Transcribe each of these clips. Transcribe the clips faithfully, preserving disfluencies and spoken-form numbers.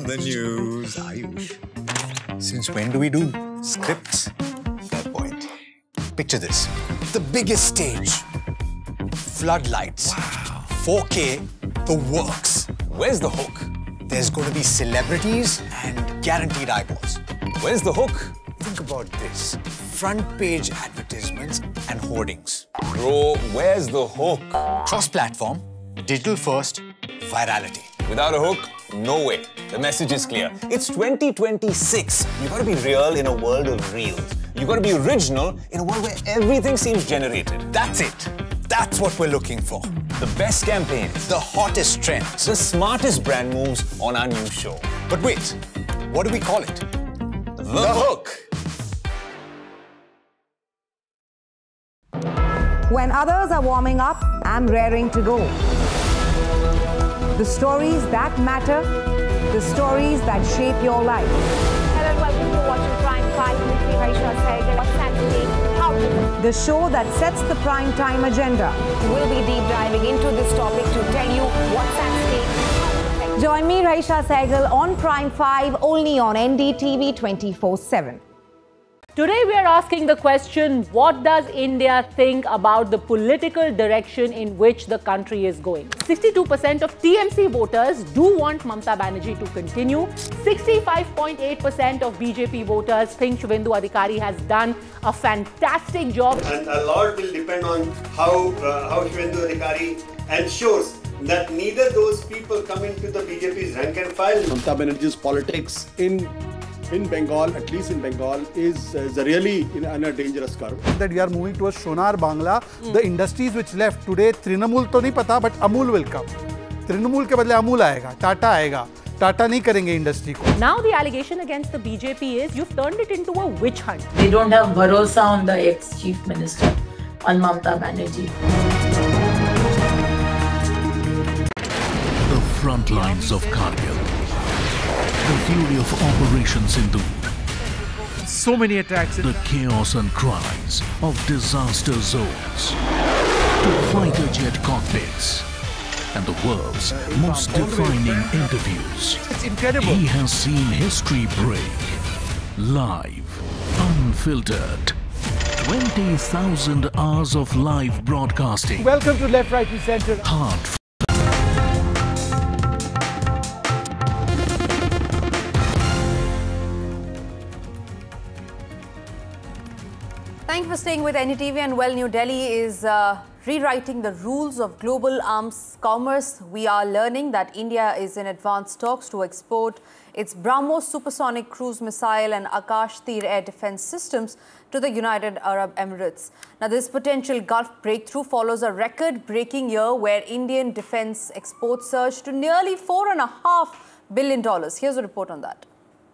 the news, Ayush. Since when do we do scripts? Fair point. Picture this. The biggest stage. Floodlights. Wow. four K, the works. Where's the hook? There's going to be celebrities and guaranteed eyeballs. Where's the hook? Think about this. Front page advertisements and hoardings. Bro, where's the hook? Cross-platform, digital first, virality. Without a hook, no way. The message is clear. It's twenty twenty-six. You gotta be real in a world of reels. You gotta be original in a world where everything seems generated. That's it. That's what we're looking for. The best campaigns. The hottest trends. The smartest brand moves on our new show. But wait, what do we call it? The, the hook. When others are warming up, I'm raring to go. The stories that matter, the stories that shape your life. Hello and welcome to Watching Prime five with me, Raisha Sehgal. What's happening? How to... The show that sets the prime time agenda. We'll be deep diving into this topic to tell you what's at stake. Join me, Raisha Sehgal, on Prime five, only on N D T V twenty-four seven. Today we are asking the question, what does India think about the political direction in which the country is going? sixty-two percent of T M C voters do want Mamata Banerjee to continue. sixty-five point eight percent of B J P voters think Shubhendu Adhikari has done a fantastic job. And a lot will depend on how, uh, how Shubhendu Adhikari ensures that neither those people come into the B J P's rank and file. Mamata Banerjee's politics in in Bengal, at least in Bengal, is, is really in, in a dangerous curve. That we are moving towards Sonar Bangla. Mm. The industries which left today, Trinamool to nahi pata, but Amul will come. Trinamool ke badle Amul aayega, Tata aayega. Tata nahi karenge industry ko. Now the allegation against the B J P is you've turned it into a witch hunt. They don't have bharosa on the ex-chief minister, on Mamata Banerjee. The front lines of Kargil. The fury of Operation Sindhu. So many attacks. The chaos and cries of disaster zones. To fighter jet cockpits. And the world's most defining interviews. It's incredible. He has seen history break. Live. Unfiltered. twenty thousand hours of live broadcasting. Welcome to Left, Right and Centre. Heart. Thank you for staying with N D T V. And well, New Delhi is uh, rewriting the rules of global arms commerce. We are learning that India is in advanced talks to export its BrahMos supersonic cruise missile and Akash Tir air defense systems to the United Arab Emirates. Now, this potential Gulf breakthrough follows a record-breaking year where Indian defense exports surged to nearly four and a half billion dollars. Here's a report on that.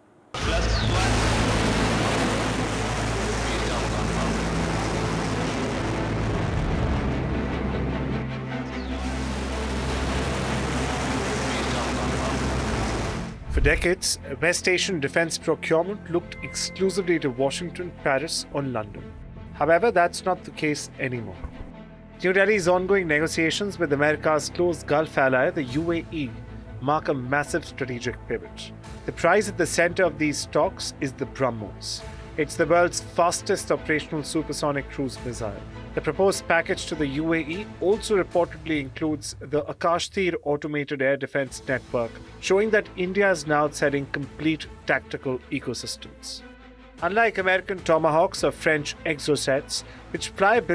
For decades, West Asian defense procurement looked exclusively to Washington, Paris, or London. However, that's not the case anymore. New Delhi's ongoing negotiations with America's close Gulf ally, the U A E, mark a massive strategic pivot. The prize at the center of these talks is the BrahMos. It's the world's fastest operational supersonic cruise missile. The proposed package to the U A E also reportedly includes the Akash Tir automated air defense network, showing that India is now setting complete tactical ecosystems. Unlike American Tomahawks or French Exocets, which fly